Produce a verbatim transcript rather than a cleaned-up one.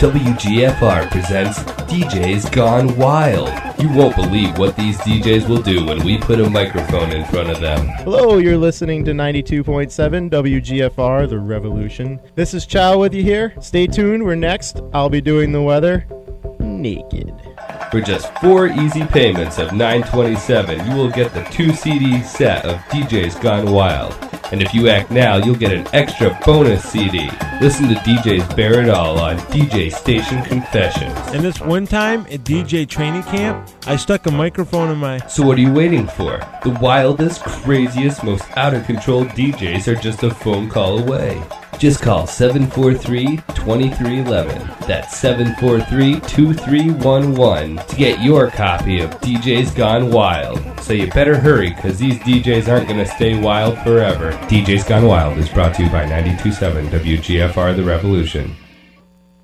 W G F R presents D Js Gone Wild. You won't believe what these D Js will do when we put a microphone in front of them. Hello, you're listening to ninety-two point seven W G F R, The Revolution. This is Chow with you here. Stay tuned, we're next. I'll be doing the weather naked. For just four easy payments of nine twenty-seven, you will get the two C D set of D Js Gone Wild. And if you act now, you'll get an extra bonus C D. Listen to D Js Bear It All on D J Station Confessions. And this one time at D J training camp, I stuck a microphone in my... So what are you waiting for? The wildest, craziest, most out-of-control D Js are just a phone call away. Just call seven four three, two three one one. That's seven four three, two three one one to get your copy of D Js Gone Wild. So you better hurry, because these D Js aren't going to stay wild forever. D Js Gone Wild is brought to you by ninety-two point seven W G F R The Revolution.